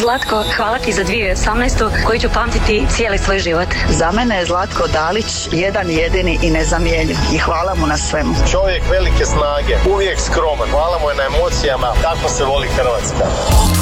Zlatko, hvala ti za 2018. koju ću pamtiti cijeli svoj život. Za mene je Zlatko Dalić jedan jedini i nezamjenjiv i hvala mu na svemu. Čovjek velike snage, uvijek skroman, hvala mu na emocijama, tako se voli Hrvatska.